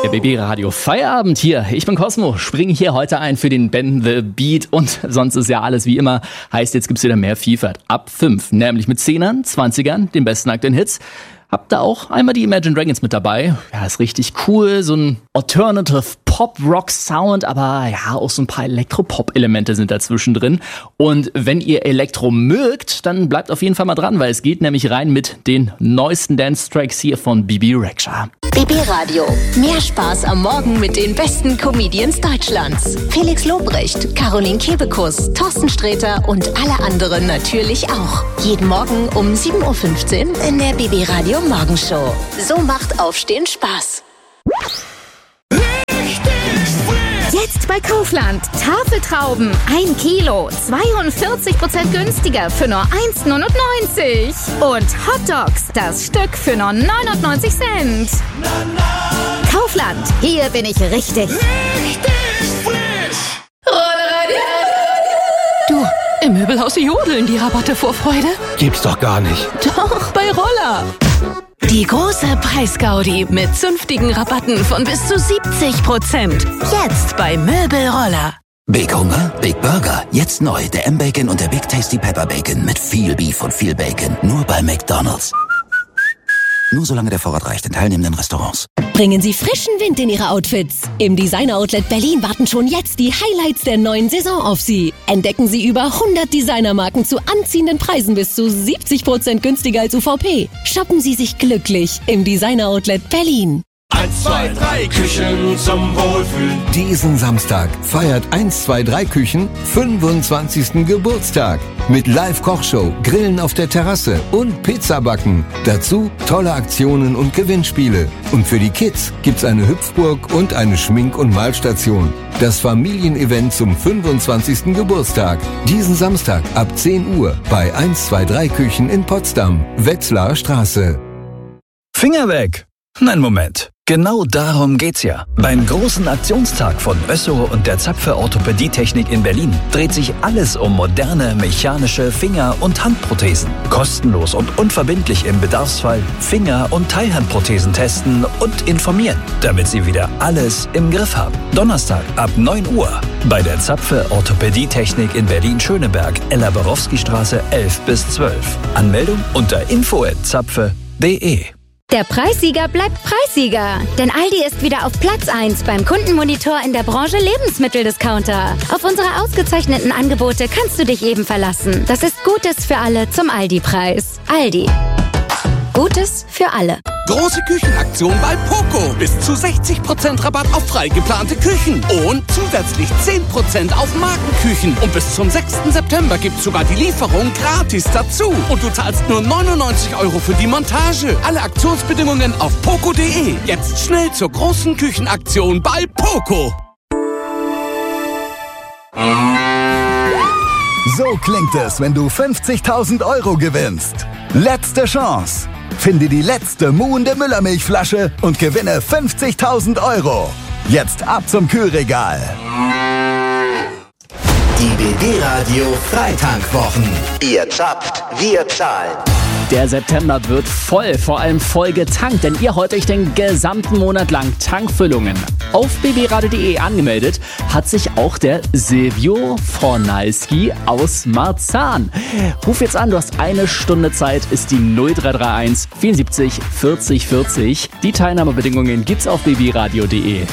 Der BB Radio Feierabend hier. Ich bin Cosmo, springe hier heute ein für den Ben The Beat und sonst ist ja alles wie immer. Heißt, jetzt gibt's wieder mehr Vielfalt ab 5, nämlich mit 10ern, 20ern, den besten aktuellen Hits. Hab da auch einmal die Imagine Dragons mit dabei. Ja, ist richtig cool, so ein Alternative Pop-Rock-Sound, aber ja, auch so ein paar Elektropop-Elemente sind dazwischen drin. Und wenn ihr Elektro mögt, dann bleibt auf jeden Fall mal dran, weil es geht nämlich rein mit den neuesten Dance-Tracks hier von Bibi Rexha. BB Radio. Mehr Spaß am Morgen mit den besten Comedians Deutschlands. Felix Lobrecht, Caroline Kebekus, Thorsten Sträter und alle anderen natürlich auch. Jeden Morgen um 7.15 Uhr in der BB Radio Morgenshow. So macht Aufstehen Spaß. Jetzt bei Kaufland. Tafeltrauben 1 Kilo, 42% günstiger für nur 1,99. Und Hotdogs, das Stück für nur 99 Cent. Kaufland, hier bin ich richtig. Du, im Möbelhaus jodeln die Rabatte vor Freude. Gibt's doch gar nicht. Doch, bei Roller. Die große Preisgaudi mit zünftigen Rabatten von bis zu 70%. Jetzt bei Möbelroller. Big Hunger, Big Burger. Jetzt neu der M-Bacon und der Big Tasty Pepper Bacon mit viel Beef und viel Bacon. Nur bei McDonald's. Nur solange der Vorrat reicht in teilnehmenden Restaurants. Bringen Sie frischen Wind in Ihre Outfits. Im Designer Outlet Berlin warten schon jetzt die Highlights der neuen Saison auf Sie. Entdecken Sie über 100 Designermarken zu anziehenden Preisen bis zu 70% günstiger als UVP. Shoppen Sie sich glücklich im Designer Outlet Berlin. 1, 2, 3 Küchen zum Wohlfühlen. Diesen Samstag feiert 123 Küchen 25. Geburtstag. Mit Live-Kochshow, Grillen auf der Terrasse und Pizzabacken. Dazu tolle Aktionen und Gewinnspiele. Und für die Kids gibt's eine Hüpfburg und eine Schmink- und Malstation. Das Familienevent zum 25. Geburtstag. Diesen Samstag ab 10 Uhr bei 123 Küchen in Potsdam, Wetzlarer Straße. Finger weg! Nein, Moment. Genau darum geht's ja. Beim großen Aktionstag von Össo und der Zapfe Orthopädietechnik in Berlin dreht sich alles um moderne mechanische Finger- und Handprothesen. Kostenlos und unverbindlich im Bedarfsfall Finger- und Teilhandprothesen testen und informieren, damit Sie wieder alles im Griff haben. Donnerstag ab 9 Uhr bei der Zapfe Orthopädietechnik in Berlin-Schöneberg, Ella-Borowski-Straße 11 bis 12. Anmeldung unter info@zapfe.de. Der Preissieger bleibt Preissieger. Denn Aldi ist wieder auf Platz 1 beim Kundenmonitor in der Branche Lebensmitteldiscounter. Auf unsere ausgezeichneten Angebote kannst du dich eben verlassen. Das ist Gutes für alle zum Aldi-Preis. Aldi. Gutes für alle. Große Küchenaktion bei Poco. Bis zu 60% Rabatt auf frei geplante Küchen. Und zusätzlich 10% auf Markenküchen. Und bis zum 6. September gibt's sogar die Lieferung gratis dazu. Und du zahlst nur 99 € für die Montage. Alle Aktionsbedingungen auf poco.de. Jetzt schnell zur großen Küchenaktion bei Poco. So klingt es, wenn du 50.000 € gewinnst. Letzte Chance. Finde die letzte muhende Müllermilchflasche und gewinne 50.000 €. Jetzt ab zum Kühlregal. Die BB Radio Freitankwwochen. Ihr zapft, wir zahlen. Der September wird voll, vor allem voll getankt, denn ihr holt euch den gesamten Monat lang Tankfüllungen. Auf bbradio.de angemeldet hat sich auch der Silvio Fornalski aus Marzahn. Ruf jetzt an, du hast 1 Stunde Zeit, ist die 0331 74 40 40. Die Teilnahmebedingungen gibt's auf bbradio.de.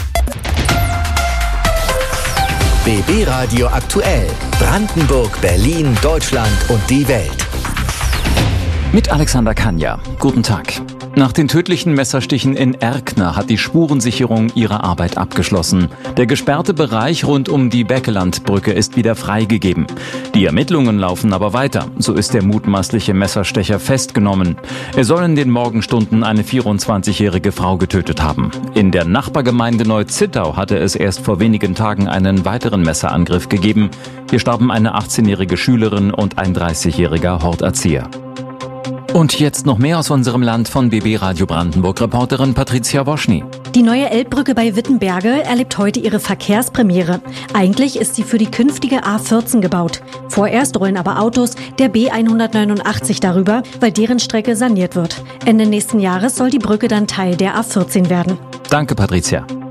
BB Radio aktuell. Brandenburg, Berlin, Deutschland und die Welt. Mit Alexander Kanja. Guten Tag. Nach den tödlichen Messerstichen in Erkner hat die Spurensicherung ihre Arbeit abgeschlossen. Der gesperrte Bereich rund um die Beckelandbrücke ist wieder freigegeben. Die Ermittlungen laufen aber weiter. So ist der mutmaßliche Messerstecher festgenommen. Er soll in den Morgenstunden eine 24-jährige Frau getötet haben. In der Nachbargemeinde Neu-Zittau hatte es erst vor wenigen Tagen einen weiteren Messerangriff gegeben. Hier starben eine 18-jährige Schülerin und ein 30-jähriger Horterzieher. Und jetzt noch mehr aus unserem Land von BB Radio Brandenburg-Reporterin Patricia Woschny. Die neue Elbbrücke bei Wittenberge erlebt heute ihre Verkehrspremiere. Eigentlich ist sie für die künftige A14 gebaut. Vorerst rollen aber Autos der B189 darüber, weil deren Strecke saniert wird. Ende nächsten Jahres soll die Brücke dann Teil der A14 werden. Danke, Patricia.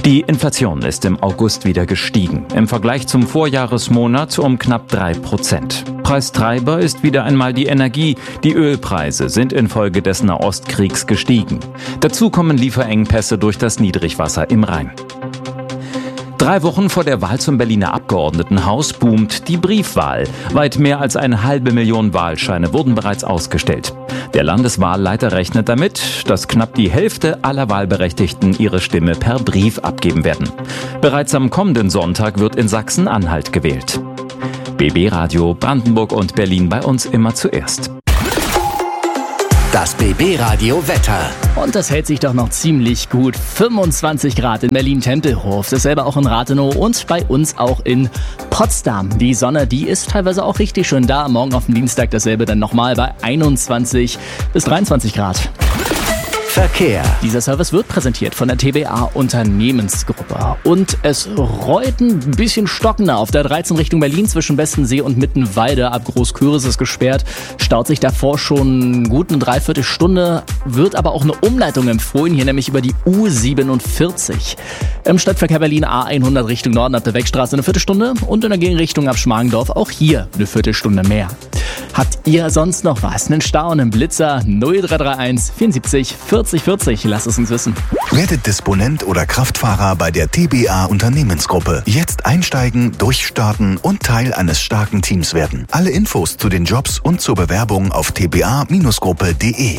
Die Inflation ist im August wieder gestiegen. Im Vergleich zum Vorjahresmonat um knapp 3%. Preistreiber ist wieder einmal die Energie. Die Ölpreise sind infolge des Nahostkriegs gestiegen. Dazu kommen Lieferengpässe durch das Niedrigwasser im Rhein. 3 Wochen vor der Wahl zum Berliner Abgeordnetenhaus boomt die Briefwahl. Weit mehr als 500.000 Wahlscheine wurden bereits ausgestellt. Der Landeswahlleiter rechnet damit, dass knapp die Hälfte aller Wahlberechtigten ihre Stimme per Brief abgeben werden. Bereits am kommenden Sonntag wird in Sachsen-Anhalt gewählt. BB Radio Brandenburg und Berlin bei uns immer zuerst. Das BB Radio Wetter. Und das hält sich doch noch ziemlich gut. 25 Grad in Berlin-Tempelhof, dasselbe auch in Rathenow und bei uns auch in Potsdam. Die Sonne, die ist teilweise auch richtig schön da. Morgen auf dem Dienstag dasselbe dann nochmal bei 21 bis 23 Grad. Verkehr. Dieser Service wird präsentiert von der TBA Unternehmensgruppe. Und es rollt ein bisschen stockender auf der 13 Richtung Berlin zwischen Bestensee und Mittenwalde. Ab Großküritz ist gesperrt. Staut sich davor schon gut eine Dreiviertelstunde. Wird aber auch eine Umleitung empfohlen, hier nämlich über die U47. Im Stadtverkehr Berlin A100 Richtung Norden ab der Wegstraße eine Viertelstunde. Und in der Gegenrichtung ab Schmargendorf auch hier eine Viertelstunde mehr. Habt ihr sonst noch was? Einen Stau, einen Blitzer? 0331 74 40 40. Lasst es uns wissen. Werdet Disponent oder Kraftfahrer bei der TBA Unternehmensgruppe. Jetzt einsteigen, durchstarten und Teil eines starken Teams werden. Alle Infos zu den Jobs und zur Bewerbung auf tba-gruppe.de.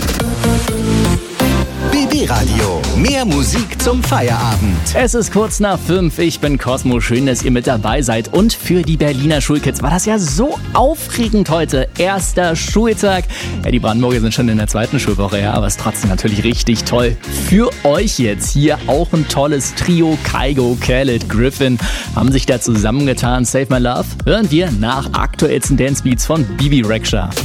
BB Radio. Mehr Musik zum Feierabend. Es ist kurz nach 5. Ich bin Cosmo. Schön, dass ihr mit dabei seid. Und für die Berliner Schulkids war das ja so aufregend heute. Erster Schultag. Ja, die Brandenburger sind schon in der 2. Schulwoche, ja, aber es ist trotzdem natürlich richtig toll. Für euch jetzt hier auch ein tolles Trio. Kygo, Khaled, Griffin haben sich da zusammengetan. Save My Love hören wir nach aktuellsten Dancebeats von Bibi Rexha.